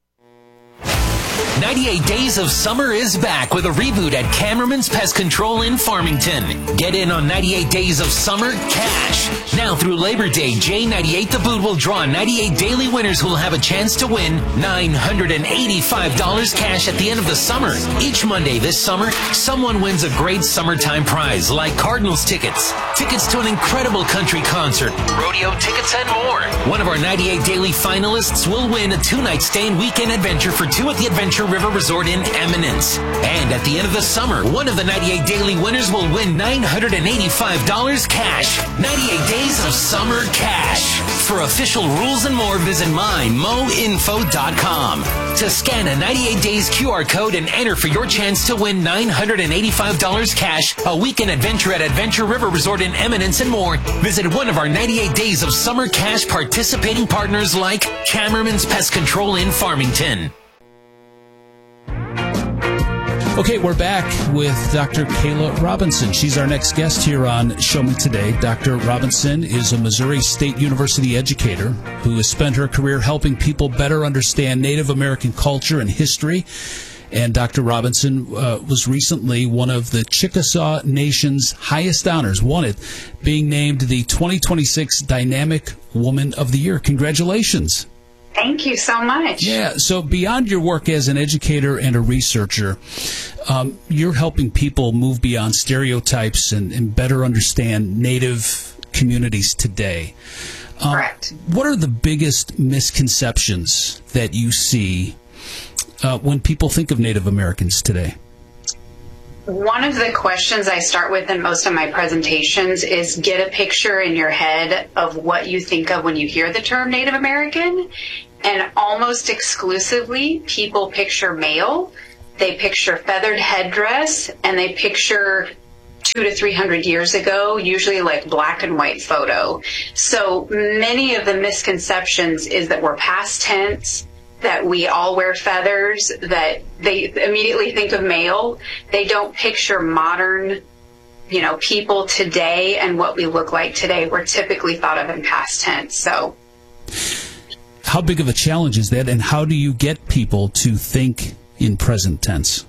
ninety-eight Days of Summer is back with a reboot at Cameraman's Pest Control in Farmington. Get in on ninety-eight Days of Summer cash. Now through Labor Day, J ninety-eight The Boot will draw ninety-eight daily winners who will have a chance to win nine hundred eighty-five dollars cash at the end of the summer. Each Monday this summer, someone wins a great summertime prize like Cardinals tickets, tickets to an incredible country concert, rodeo tickets, and more. One of our ninety-eight daily finalists will win a two-night stay and weekend adventure for two at the Adventure River Resort in Eminence. And at the end of the summer, one of the ninety-eight daily winners will win nine hundred eighty-five dollars cash. ninety-eight Days of Summer cash. For official rules and more, visit my mo info dot com. To scan a ninety-eight days Q R code and enter for your chance to win nine hundred eighty-five dollars cash, a weekend adventure at Adventure River Resort in Eminence, and more, visit one of our ninety-eight Days of Summer cash participating partners like Cameraman's Pest Control in Farmington. Okay, we're back with Doctor Kayla Robinson. She's our next guest here on Show Me Today. Doctor Robinson is a Missouri State University educator who has spent her career helping people better understand Native American culture and history. And Doctor Robinson uh, was recently one of the Chickasaw Nation's highest honors, won it, being named the twenty twenty-six Dynamic Woman of the Year. Congratulations. Thank you so much. Yeah, so beyond your work as an educator and a researcher, um, you're helping people move beyond stereotypes and, and better understand Native communities today. Um, Correct. What are the biggest misconceptions that you see uh, when people think of Native Americans today? One of the questions I start with in most of my presentations is get a picture in your head of what you think of when you hear the term Native American. And almost exclusively, people picture male, they picture feathered headdress, and they picture two to three hundred years ago, usually like black and white photo. So many of the misconceptions is that we're past tense, that we all wear feathers, that they immediately think of male. They don't picture modern, you know, people today and what we look like today. We're typically thought of in past tense. So, how big of a challenge is that, and how do you get people to think in present tense?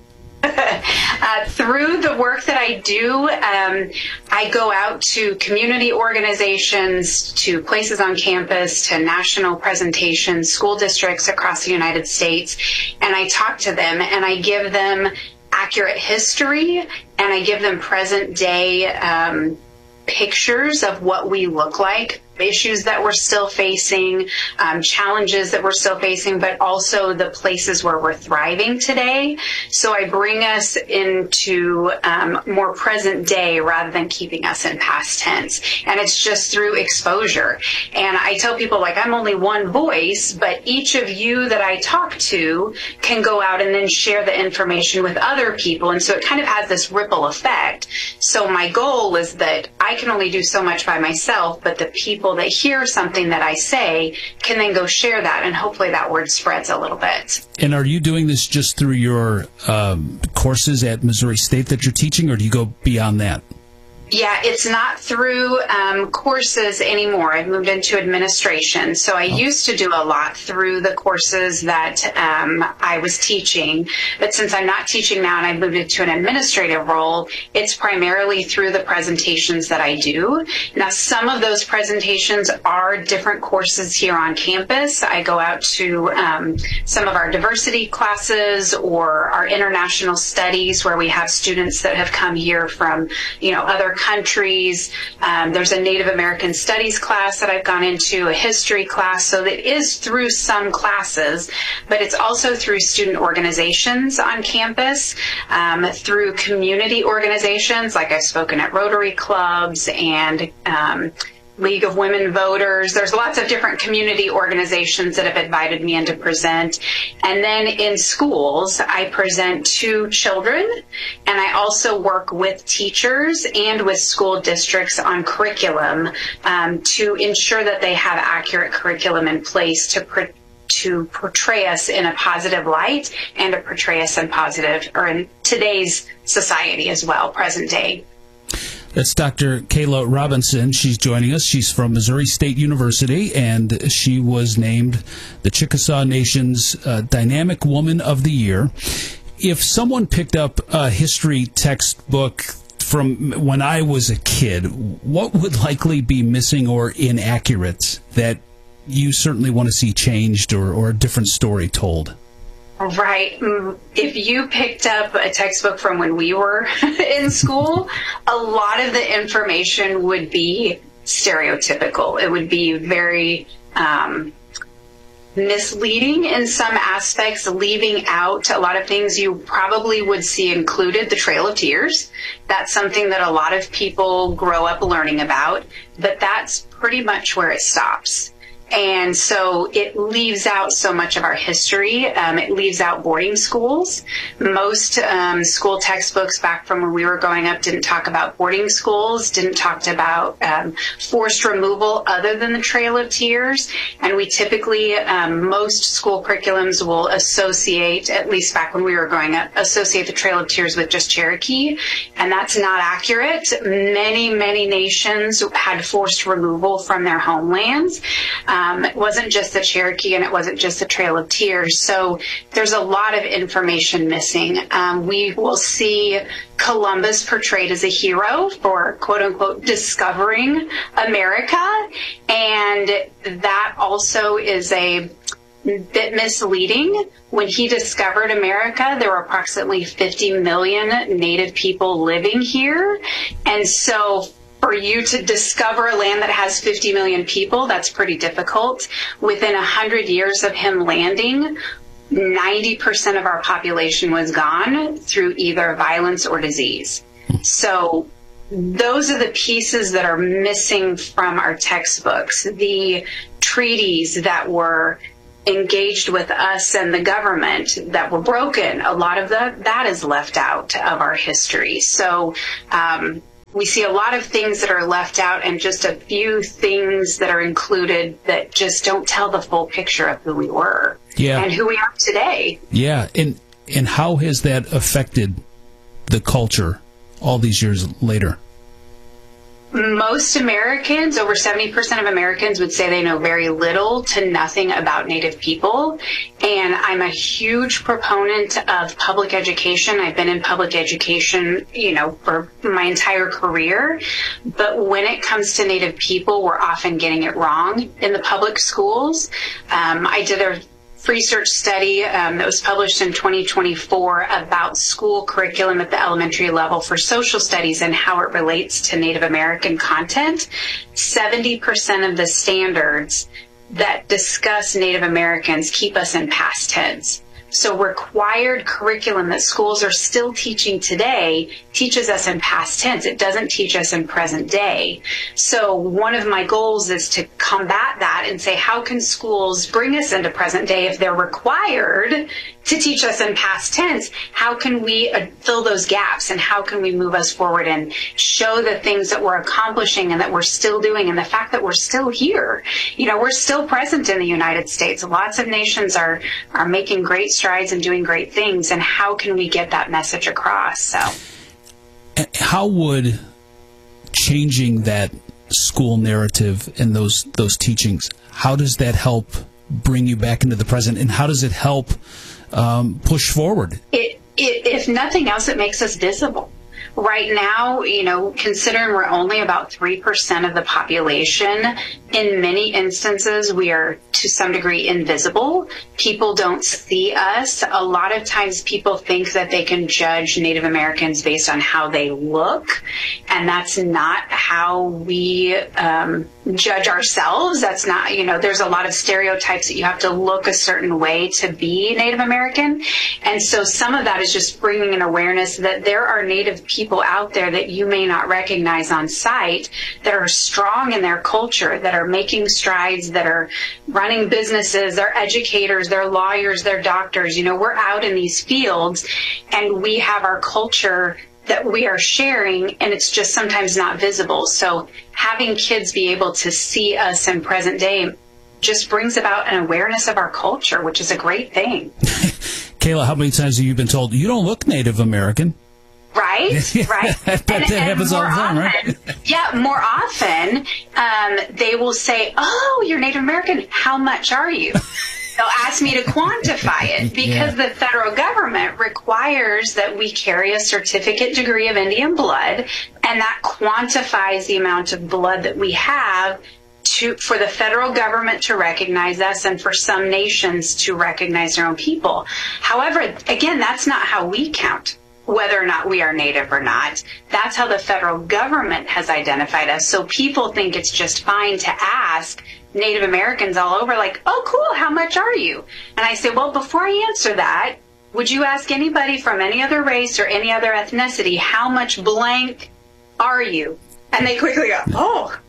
Uh, through the work that I do, um, I go out to community organizations, to places on campus, to national presentations, school districts across the United States, and I talk to them and I give them accurate history and I give them present day um, pictures of what we look like, issues that we're still facing, um, challenges that we're still facing, but also the places where we're thriving today. So I bring us into um, more present day rather than keeping us in past tense. And it's just through exposure. And I tell people, like, I'm only one voice, but each of you that I talk to can go out and then share the information with other people. And so it kind of has this ripple effect. So my goal is that I can only do so much by myself, but the people that hear something that I say can then go share that, and hopefully that word spreads a little bit. And are you doing this just through your um, courses at Missouri State that you're teaching, or do you go beyond that? Yeah, it's not through um, courses anymore. I've moved into administration. So I used to do a lot through the courses that um, I was teaching. But since I'm not teaching now and I've moved into an administrative role, it's primarily through the presentations that I do. Now, some of those presentations are different courses here on campus. I go out to um, some of our diversity classes or our international studies where we have students that have come here from, you know, other countries. Um, there's a Native American Studies class that I've gone into, a history class. So it is through some classes, but it's also through student organizations on campus, um, through community organizations, like I've spoken at Rotary clubs and um, League of Women Voters. There's lots of different community organizations that have invited me in to present. And then in schools, I present to children, and I also work with teachers and with school districts on curriculum um, to ensure that they have accurate curriculum in place to pre- to portray us in a positive light and to portray us in positive, or in today's society as well, present day. That's Doctor Kayla Robinson. She's joining us. She's from Missouri State University, and she was named the Chickasaw Nation's uh, Dynamic Woman of the Year. If someone picked up a history textbook from when I was a kid, what would likely be missing or inaccurate that you certainly want to see changed, or, or a different story told? Right. If you picked up a textbook from when we were in school, a lot of the information would be stereotypical. It would be very um, misleading in some aspects, leaving out a lot of things you probably would see included. The Trail of Tears. That's something that a lot of people grow up learning about, but that's pretty much where it stops. And so it leaves out so much of our history. Um, it leaves out boarding schools. Most um, school textbooks back from when we were growing up didn't talk about boarding schools, didn't talk about um, forced removal other than the Trail of Tears. And we typically, um, most school curriculums will associate, at least back when we were growing up, associate the Trail of Tears with just Cherokee. And that's not accurate. Many, many nations had forced removal from their homelands. Um, it wasn't just the Cherokee and it wasn't just the Trail of Tears. So there's a lot of information missing. Um, we will see Columbus portrayed as a hero for quote unquote discovering America. And that also is a bit misleading. When he discovered America, there were approximately fifty million Native people living here. And so for you to discover a land that has fifty million people, that's pretty difficult. Within one hundred years of him landing, ninety percent of our population was gone through either violence or disease. So those are the pieces that are missing from our textbooks. The treaties that were engaged with us and the government that were broken, a lot of the, that is left out of our history. So um, we see a lot of things that are left out and just a few things that are included that just don't tell the full picture of who we were yeah. and who we are today. Yeah, and and how has that affected the culture all these years later? Most Americans, over seventy percent of Americans, would say they know very little to nothing about Native people. And I'm a huge proponent of public education. I've been in public education, you know, for my entire career. But when it comes to Native people, we're often getting it wrong in the public schools. Um, I did a research study um, that was published in twenty twenty-four about school curriculum at the elementary level for social studies and how it relates to Native American content. seventy percent of the standards that discuss Native Americans keep us in past tense. So required curriculum that schools are still teaching today teaches us in past tense. It doesn't teach us in present day. So one of my goals is to combat that and say, how can schools bring us into present day if they're required to teach us in past tense? How can we uh, fill those gaps, and how can we move us forward and show the things that we're accomplishing and that we're still doing, and the fact that we're still here? You know, we're still present in the United States. Lots of nations are, are making great strides and doing great things, and how can we get that message across? So, how would changing that school narrative and those those teachings, how does that help bring you back into the present, and how does it help um, push forward? It, it, if nothing else, it makes us visible. Right now, you know, considering we're only about three percent of the population, in many instances, we are to some degree invisible. People don't see us. A lot of times people think that they can judge Native Americans based on how they look, and that's not how we um, judge ourselves. That's not, you know, there's a lot of stereotypes that you have to look a certain way to be Native American. And so some of that is just bringing an awareness that there are Native people out there that you may not recognize on sight that are strong in their culture, that are making strides, that are running businesses, they're educators, they're lawyers, they're doctors. You know, we're out in these fields and we have our culture that we are sharing, and it's just sometimes not visible. So having kids be able to see us in present day just brings about an awareness of our culture, which is a great thing. Kayla, how many times have you been told, you don't look Native American? Right, right. that and, that and happens all the time, often, right? Yeah, more often um, they will say, oh, you're Native American. How much are you? They'll ask me to quantify it because yeah. the federal government requires that we carry a certificate degree of Indian blood, and that quantifies the amount of blood that we have to, for the federal government to recognize us and for some nations to recognize their own people. However, again, that's not how we count whether or not we are Native or not. That's how the federal government has identified us. So people think it's just fine to ask Native Americans all over, like, oh, cool, how much are you? And I say, well, before I answer that, would you ask anybody from any other race or any other ethnicity, how much blank are you? And they quickly go, oh,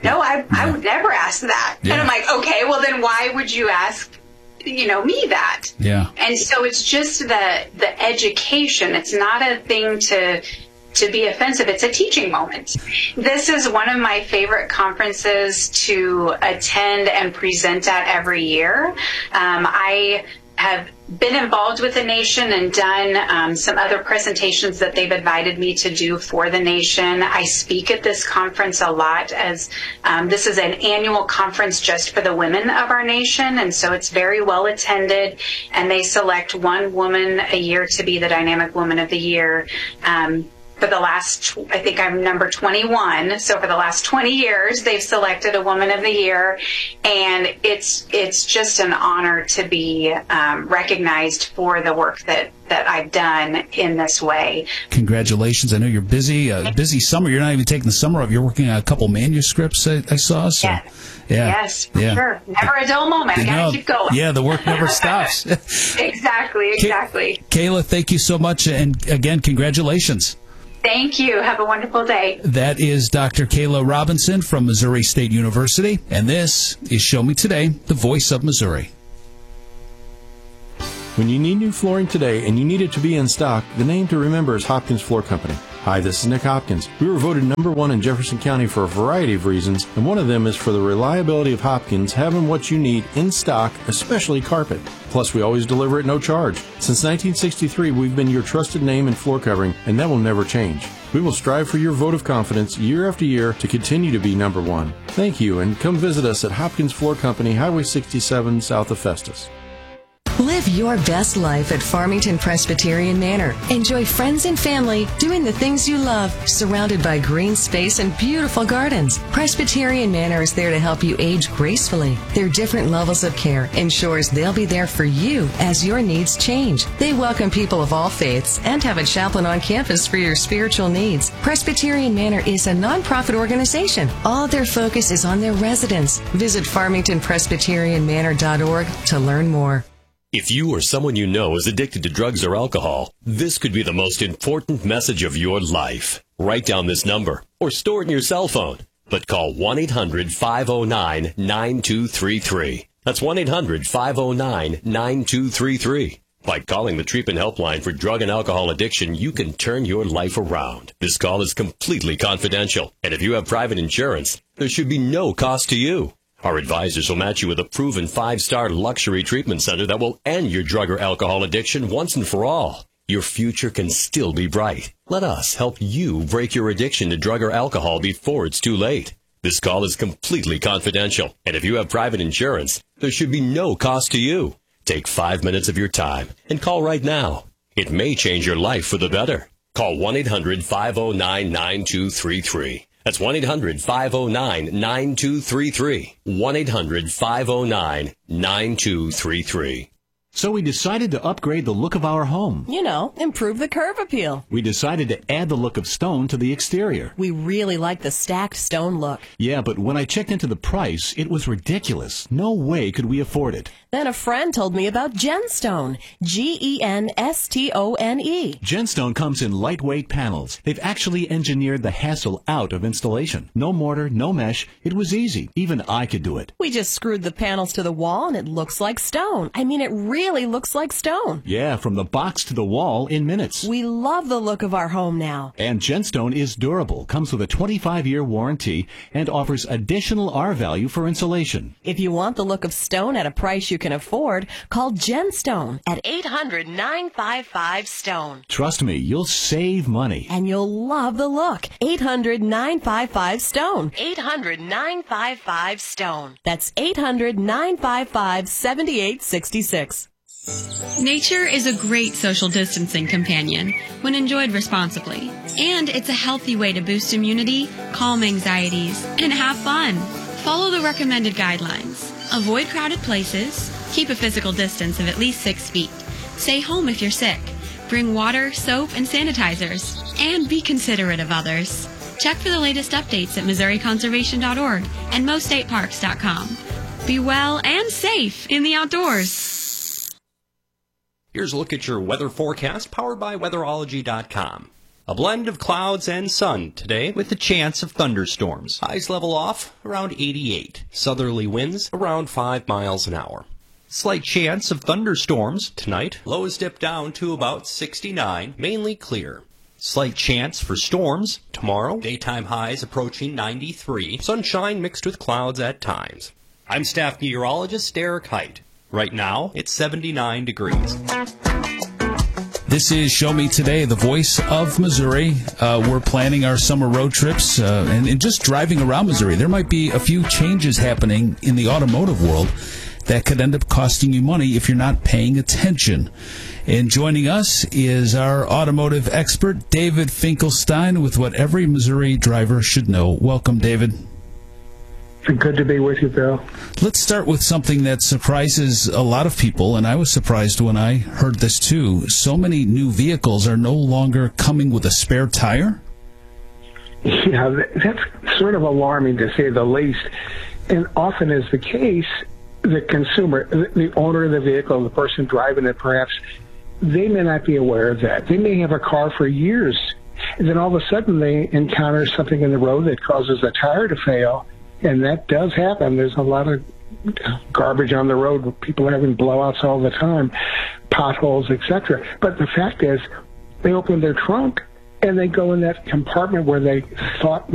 no, I, I would never ask that. Yeah. And I'm like, okay, well then why would you ask, you know, me that? Yeah. And so it's just the, the education. It's not a thing to, to be offensive. It's a teaching moment. This is one of my favorite conferences to attend and present at every year. Um, I have been involved with the nation and done um, some other presentations that they've invited me to do for the nation. I speak at this conference a lot, as um, this is an annual conference just for the women of our nation, and so it's very well attended, and they select one woman a year to be the Dynamic Woman of the Year. Um, For the last, I think I'm number twenty-one. So for the last twenty years, they've selected a Woman of the Year, and it's it's just an honor to be um, recognized for the work that, that I've done in this way. Congratulations! I know you're busy, uh, busy summer. You're not even taking the summer off. You're working on a couple manuscripts. I, I saw. So, yeah. yeah, yes, for yeah. sure. Never a dull moment. I gotta keep going. Yeah, the work never stops. Exactly, exactly. Kayla, thank you so much, and again, congratulations. Thank you. Have a wonderful day. That is Doctor Kayla Robinson from Missouri State University, and this is Show Me Today, the voice of Missouri. When you need new flooring today and you need it to be in stock, the name to remember is Hopkins Floor Company. Hi, this is Nick Hopkins. We were voted number one in Jefferson County for a variety of reasons, and one of them is for the reliability of Hopkins having what you need in stock, especially carpet. Plus, we always deliver at no charge. Since nineteen sixty-three, we've been your trusted name in floor covering, and that will never change. We will strive for your vote of confidence year after year to continue to be number one. Thank you, and come visit us at Hopkins Floor Company, Highway sixty-seven, south of Festus. Live your best life at Farmington Presbyterian Manor. Enjoy friends and family doing the things you love, surrounded by green space and beautiful gardens. Presbyterian Manor is there to help you age gracefully. Their different levels of care ensures they'll be there for you as your needs change. They welcome people of all faiths and have a chaplain on campus for your spiritual needs. Presbyterian Manor is a nonprofit organization. All their focus is on their residents. Visit farmington presbyterian manor dot org to learn more. If you or someone you know is addicted to drugs or alcohol, this could be the most important message of your life. Write down this number or store it in your cell phone. But call one eight hundred five oh nine nine two three three. That's one eight hundred five oh nine nine two three three. By calling the treatment helpline for drug and alcohol addiction, you can turn your life around. This call is completely confidential, and if you have private insurance, there should be no cost to you. Our advisors will match you with a proven five-star luxury treatment center that will end your drug or alcohol addiction once and for all. Your future can still be bright. Let us help you break your addiction to drug or alcohol before it's too late. This call is completely confidential, and if you have private insurance, there should be no cost to you. Take five minutes of your time and call right now. It may change your life for the better. Call one eight hundred five oh nine nine two three three. That's one eight hundred five oh nine nine two three three. one eight hundred five oh nine nine two three three. So we decided to upgrade the look of our home. You know, improve the curb appeal. We decided to add the look of stone to the exterior. We really like the stacked stone look. Yeah, but when I checked into the price, it was ridiculous. No way could we afford it. Then a friend told me about Genstone. G E N S T O N E. Genstone comes in lightweight panels. They've actually engineered the hassle out of installation. No mortar, no mesh. It was easy. Even I could do it. We just screwed the panels to the wall and it looks like stone. I mean, it really looks like stone. Yeah, from the box to the wall in minutes. We love the look of our home now. And Genstone is durable, comes with a twenty-five year warranty, and offers additional R value for insulation. If you want the look of stone at a price you can afford, call Genstone at eight hundred nine five five stone. Trust me, you'll save money. And you'll love the look. eight hundred nine five five stone. eight hundred nine five five stone. That's eight hundred nine five five seven eight six six. Nature is a great social distancing companion when enjoyed responsibly. And it's a healthy way to boost immunity, calm anxieties, and have fun. Follow the recommended guidelines. Avoid crowded places. Keep a physical distance of at least six feet. Stay home if you're sick. Bring water, soap, and sanitizers. And be considerate of others. Check for the latest updates at Missouri Conservation dot org and Mo State Parks dot com. Be well and safe in the outdoors. Here's a look at your weather forecast powered by weatherology dot com. A blend of clouds and sun today with a chance of thunderstorms. Highs level off around eighty-eight. Southerly winds around five miles an hour. Slight chance of thunderstorms tonight. Lows dip down to about sixty-nine, mainly clear. Slight chance for storms tomorrow. Daytime highs approaching ninety-three. Sunshine mixed with clouds at times. I'm staff meteorologist Derek Height. Right now, it's seventy-nine degrees. This is Show Me Today, the voice of Missouri. Uh, we're planning our summer road trips uh, and, and just driving around Missouri. There might be a few changes happening in the automotive world that could end up costing you money if you're not paying attention. And joining us is our automotive expert, David Finkelstein, with what every Missouri driver should know. Welcome, David. Good to be with you, Bill. Let's start with something that surprises a lot of people, and I was surprised when I heard this too. So many new vehicles are no longer coming with a spare tire? Yeah, that's sort of alarming to say the least. And often is the case, the consumer, the owner of the vehicle, the person driving it perhaps, they may not be aware of that. They may have a car for years, and then all of a sudden they encounter something in the road that causes a tire to fail. And that does happen. There's a lot of garbage on the road. People are having blowouts all the time, potholes, et cetera. But the fact is, they open their trunk and they go in that compartment where they thought